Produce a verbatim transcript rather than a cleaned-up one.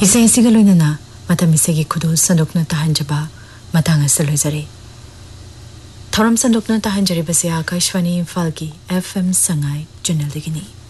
इसे इसी गलोइना मतम इसेगी खुदु संदोकना तहंजबा मतंग असलोइजरे थौरम संदोकना तहंजरे बसे आकाशवाणी इम्फाल की एफएम संगाई चैनल दिगिनी